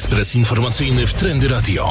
Ekspres informacyjny w Trendy Radio.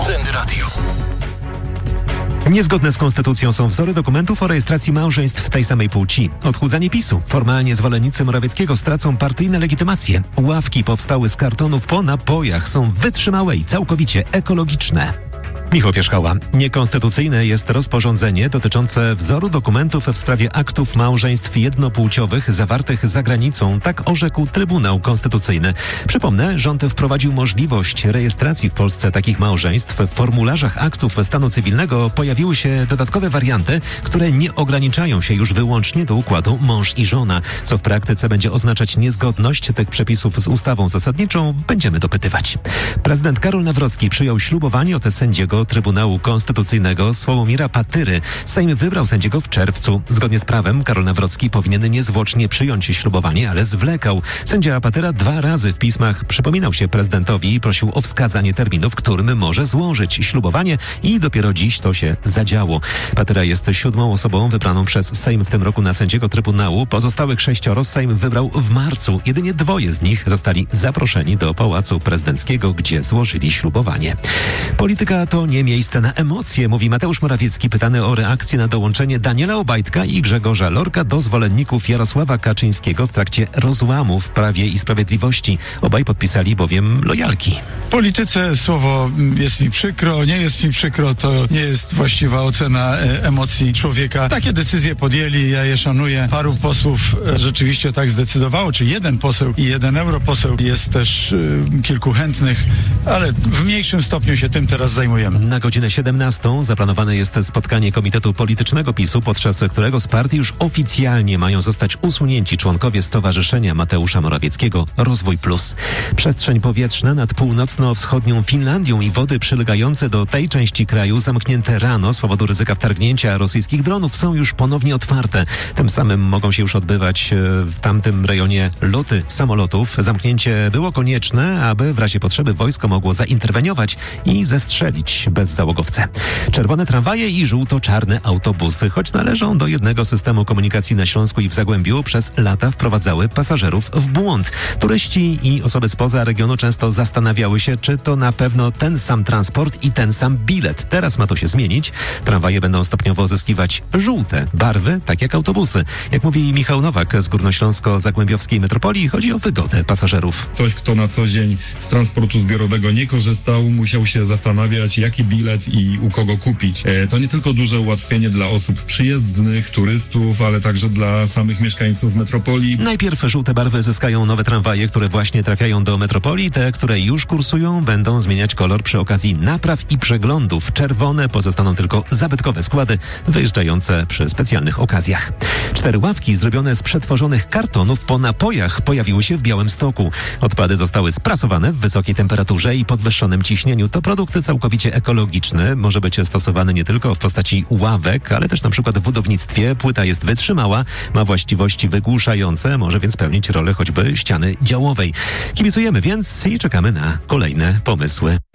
Niezgodne z konstytucją są wzory dokumentów o rejestracji małżeństw tej samej płci. Odchudzanie PiS-u. Formalnie zwolennicy Morawieckiego stracą partyjne legitymacje. Ławki powstały z kartonów po napojach. Są wytrzymałe i całkowicie ekologiczne. Michał Pierzchała. Niekonstytucyjne jest rozporządzenie dotyczące wzoru dokumentów w sprawie aktów małżeństw jednopłciowych zawartych za granicą. Tak orzekł Trybunał Konstytucyjny. Przypomnę, rząd wprowadził możliwość rejestracji w Polsce takich małżeństw. W formularzach aktów stanu cywilnego pojawiły się dodatkowe warianty, które nie ograniczają się już wyłącznie do układu mąż i żona. Co w praktyce będzie oznaczać niezgodność tych przepisów z ustawą zasadniczą, będziemy dopytywać. Prezydent Karol Nawrocki przyjął ślubowanie od sędziego Trybunału Konstytucyjnego Sławomira Patyry. Sejm wybrał sędziego w czerwcu. Zgodnie z prawem Karol Nawrocki powinien niezwłocznie przyjąć ślubowanie, ale zwlekał. Sędzia Patyra 2 razy w pismach przypominał się prezydentowi i prosił o wskazanie terminu, w którym może złożyć ślubowanie i dopiero dziś to się zadziało. Patyra jest 7. osobą wybraną przez Sejm w tym roku na sędziego Trybunału. Pozostałych 6 Sejm wybrał w marcu. Jedynie 2 z nich zostali zaproszeni do Pałacu Prezydenckiego, gdzie złożyli ślubowanie. Polityka to nie miejsce na emocje, mówi Mateusz Morawiecki, pytany o reakcję na dołączenie Daniela Obajtka i Grzegorza Lorka do zwolenników Jarosława Kaczyńskiego w trakcie rozłamu w Prawie i Sprawiedliwości. Obaj podpisali bowiem lojalki. W polityce słowo jest mi przykro, nie jest mi przykro, to nie jest właściwa ocena emocji człowieka. Takie decyzje podjęli, ja je szanuję. Paru posłów rzeczywiście tak zdecydowało, czy 1 poseł i 1 europoseł. Jest też kilku chętnych, ale w mniejszym stopniu się tym teraz zajmujemy. Na godzinę 17 zaplanowane jest spotkanie Komitetu Politycznego PiS-u, podczas którego z partii już oficjalnie mają zostać usunięci członkowie Stowarzyszenia Mateusza Morawieckiego Rozwój Plus. Przestrzeń powietrzna nad północno-wschodnią Finlandią i wody przylegające do tej części kraju zamknięte rano z powodu ryzyka wtargnięcia rosyjskich dronów są już ponownie otwarte. Tym samym mogą się już odbywać w tamtym rejonie loty samolotów. Zamknięcie było konieczne, aby w razie potrzeby wojsko mogło zainterweniować i zestrzelić bezzałogowce. Czerwone tramwaje i żółto-czarne autobusy, choć należą do jednego systemu komunikacji na Śląsku i w Zagłębiu, przez lata wprowadzały pasażerów w błąd. Turyści i osoby spoza regionu często zastanawiały się, czy to na pewno ten sam transport i ten sam bilet. Teraz ma to się zmienić. Tramwaje będą stopniowo zyskiwać żółte barwy, tak jak autobusy. Jak mówi Michał Nowak z Górnośląsko-Zagłębiowskiej Metropolii, chodzi o wygodę pasażerów. Ktoś, kto na co dzień z transportu zbiorowego nie korzystał, musiał się zastanawiać, jaki bilet i u kogo kupić. To nie tylko duże ułatwienie dla osób przyjezdnych, turystów, ale także dla samych mieszkańców metropolii. Najpierw żółte barwy zyskają nowe tramwaje, które właśnie trafiają do metropolii. Te, które już kursują, będą zmieniać kolor przy okazji napraw i przeglądów. Czerwone pozostaną tylko zabytkowe składy wyjeżdżające przy specjalnych okazjach. 4 ławki zrobione z przetworzonych kartonów po napojach pojawiły się w Białymstoku. Odpady zostały sprasowane w wysokiej temperaturze i podwyższonym ciśnieniu. To produkt całkowicie ekologiczny. Może być stosowany nie tylko w postaci ławek, ale też na przykład w budownictwie. Płyta jest wytrzymała, ma właściwości wygłuszające, może więc pełnić rolę choćby ściany działowej. Kibicujemy więc i czekamy na kolejne pomysły.